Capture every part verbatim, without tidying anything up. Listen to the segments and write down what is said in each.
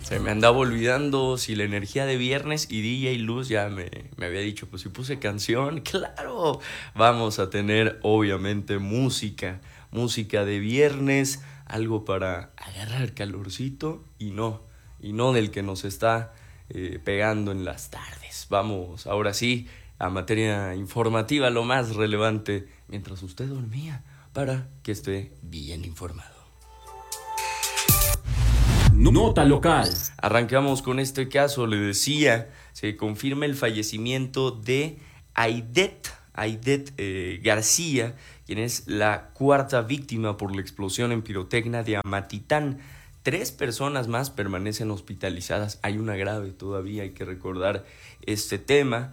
Se me andaba olvidando si la energía de viernes y D J Luz ya me, me había dicho, pues si puse canción, claro, vamos a tener obviamente música, música de viernes, algo para agarrar calorcito y no, y no del que nos está eh, pegando en las tardes. Vamos, ahora sí, a materia informativa, lo más relevante, mientras usted dormía, para que esté bien informado. Nota local. Arrancamos con este caso, le decía, se confirma el fallecimiento de Aidet, Aidet eh, García, quien es la cuarta víctima por la explosión en pirotecnia de Amatitán. Tres personas más permanecen hospitalizadas, hay una grave todavía, hay que recordar este tema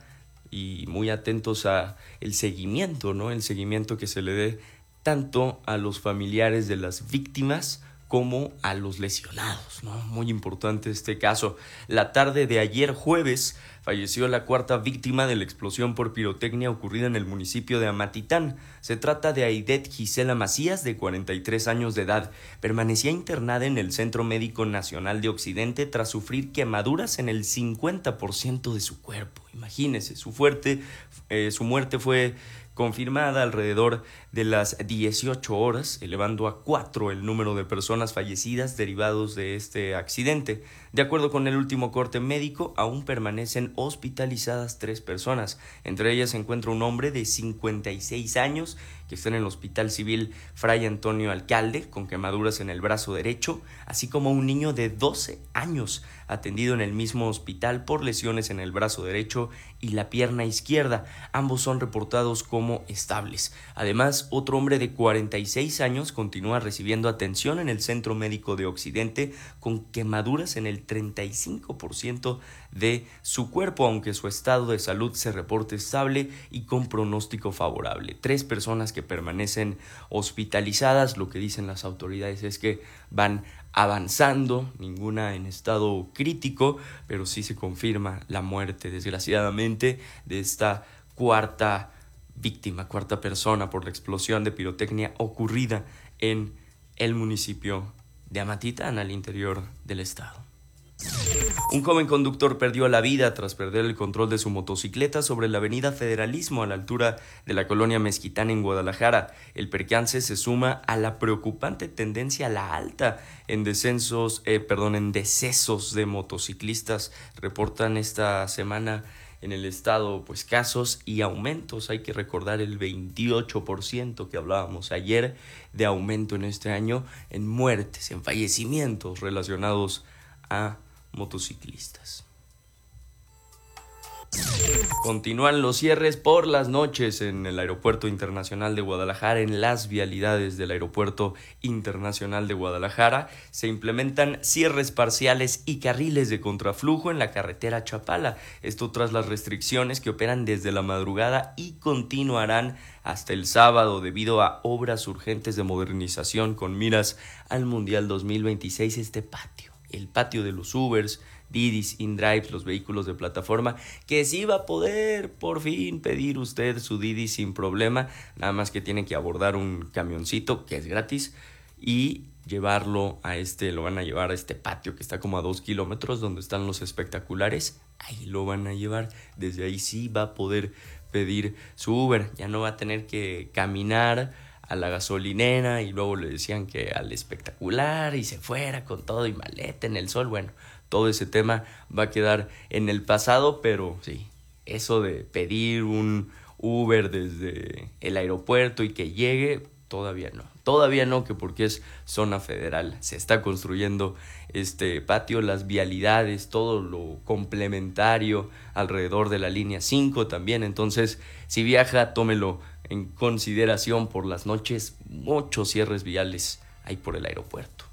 y muy atentos a el seguimiento, ¿no? El seguimiento que se le dé tanto a los familiares de las víctimas como a los lesionados, ¿no? Muy importante este caso. La tarde de ayer jueves falleció la cuarta víctima de la explosión por pirotecnia ocurrida en el municipio de Amatitán. Se trata de Aidet Gisela Macías, de cuarenta y tres años de edad. Permanecía internada en el Centro Médico Nacional de Occidente tras sufrir quemaduras en el cincuenta por ciento de su cuerpo. Imagínese, su, fuerte, eh, su muerte fue confirmada alrededor de las dieciocho horas, elevando a cuatro el número de personas fallecidas derivados de este accidente. De acuerdo con el último corte médico, aún permanecen hospitalizadas tres personas. Entre ellas se encuentra un hombre de cincuenta y seis años que está en el Hospital Civil Fray Antonio Alcalde con quemaduras en el brazo derecho, así como un niño de doce años atendido en el mismo hospital por lesiones en el brazo derecho y la pierna izquierda. Ambos son reportados como estables. Además, otro hombre de cuarenta y seis años continúa recibiendo atención en el Centro Médico de Occidente con quemaduras en el treinta y cinco por ciento de su cuerpo, aunque su estado de salud se reporte estable y con pronóstico favorable. Tres personas que permanecen hospitalizadas. Lo que dicen las autoridades es que van avanzando, ninguna en estado crítico, pero sí se confirma la muerte, desgraciadamente, de esta cuarta víctima, cuarta persona por la explosión de pirotecnia ocurrida en el municipio de Amatitán, al interior del estado. Un joven conductor perdió la vida tras perder el control de su motocicleta sobre la avenida Federalismo a la altura de la colonia Mezquitán en Guadalajara. El percance se suma a la preocupante tendencia a la alta en descensos, eh, perdón, en decesos de motociclistas. Reportan esta semana en el estado pues casos y aumentos. Hay que recordar el veintiocho por ciento que hablábamos ayer de aumento en este año en muertes, en fallecimientos relacionados a motociclistas. Continúan los cierres por las noches en el Aeropuerto Internacional de Guadalajara. En las vialidades del Aeropuerto Internacional de Guadalajara se implementan cierres parciales y carriles de contraflujo en la carretera Chapala. Esto tras las restricciones que operan desde la madrugada y continuarán hasta el sábado debido a obras urgentes de modernización con miras al Mundial dos mil veintiséis. Este patio, el patio de los Ubers, Didis, InDrive, los vehículos de plataforma, que sí va a poder por fin pedir usted su Didi sin problema, nada más que tiene que abordar un camioncito que es gratis y llevarlo a este, lo van a llevar a este patio que está como a dos kilómetros donde están los espectaculares, ahí lo van a llevar, desde ahí sí va a poder pedir su Uber, ya no va a tener que caminar a la gasolinera y luego le decían que al espectacular y se fuera con todo y maleta en el sol. Bueno, todo ese tema va a quedar en el pasado, pero sí, eso de pedir un Uber desde el aeropuerto y que llegue, todavía no. Todavía no, que porque es zona federal. Se está construyendo este patio, las vialidades, todo lo complementario alrededor de la línea cinco también. Entonces, si viaja, tómelo en consideración por las noches. Muchos cierres viales hay por el aeropuerto.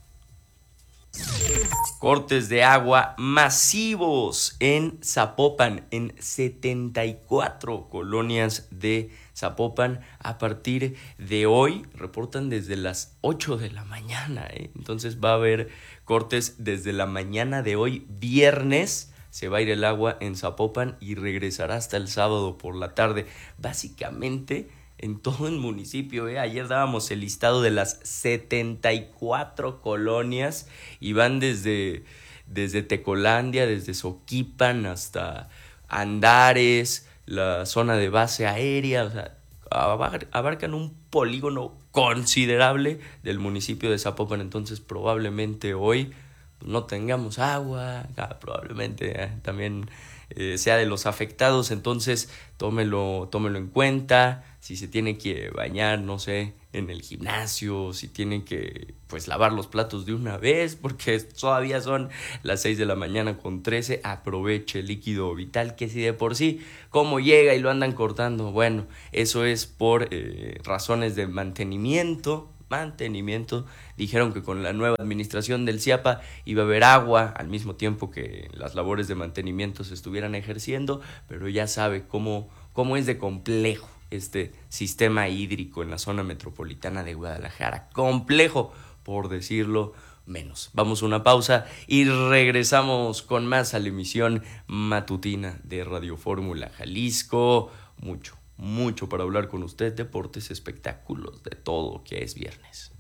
Cortes de agua masivos en Zapopan, en setenta y cuatro colonias de Zapopan a partir de hoy. Reportan desde las ocho de la mañana, ¿eh? Entonces va a haber cortes desde la mañana de hoy, viernes. Se va a ir el agua en Zapopan y regresará hasta el sábado por la tarde. Básicamente en todo el municipio, ¿eh? Ayer dábamos el listado de las setenta y cuatro colonias y van desde, desde Tecolandia, desde Soquipan hasta Andares, la zona de base aérea, o sea, abarcan un polígono considerable del municipio de Zapopan. Entonces probablemente hoy pues, no tengamos agua, probablemente eh, también eh, sea de los afectados. Entonces tómelo, tómelo en cuenta. Si se tiene que bañar, no sé, en el gimnasio, si tiene que pues lavar los platos de una vez, porque todavía son las seis de la mañana con trece, aproveche el líquido vital, que si de por sí, cómo llega y lo andan cortando, bueno, eso es por eh, razones de mantenimiento, mantenimiento, dijeron que con la nueva administración del CIAPA iba a haber agua al mismo tiempo que las labores de mantenimiento se estuvieran ejerciendo, pero ya sabe cómo, cómo es de complejo este sistema hídrico en la zona metropolitana de Guadalajara. Complejo, por decirlo menos. Vamos a una pausa y regresamos con más a la emisión matutina de Radio Fórmula Jalisco. Mucho, mucho para hablar con usted, deportes, espectáculos, de todo que es viernes.